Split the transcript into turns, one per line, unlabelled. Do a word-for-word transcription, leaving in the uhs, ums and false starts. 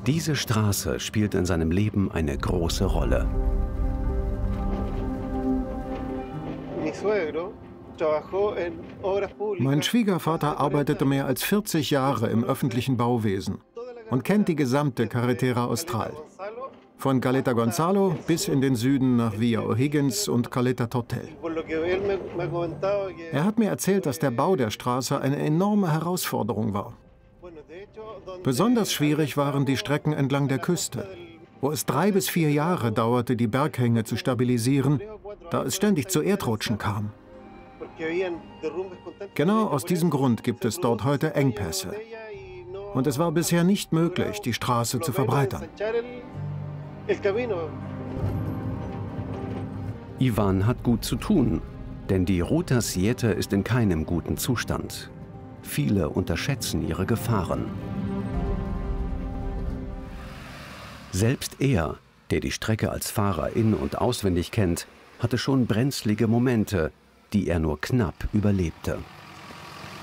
Diese Straße spielt in seinem Leben eine große Rolle.
Mein Schwiegervater arbeitete mehr als vierzig Jahre im öffentlichen Bauwesen und kennt die gesamte Carretera Austral. Von Caleta Gonzalo bis in den Süden nach Villa O'Higgins und Caleta Totel. Er hat mir erzählt, dass der Bau der Straße eine enorme Herausforderung war. Besonders schwierig waren die Strecken entlang der Küste, wo es drei bis vier Jahre dauerte, die Berghänge zu stabilisieren, da es ständig zu Erdrutschen kam. Genau aus diesem Grund gibt es dort heute Engpässe. Und es war bisher nicht möglich, die Straße zu verbreitern.
Ivan hat gut zu tun, denn die Ruta Siete ist in keinem guten Zustand. Viele unterschätzen ihre Gefahren. Selbst er, der die Strecke als Fahrer in- und auswendig kennt, hatte schon brenzlige Momente, die er nur knapp überlebte.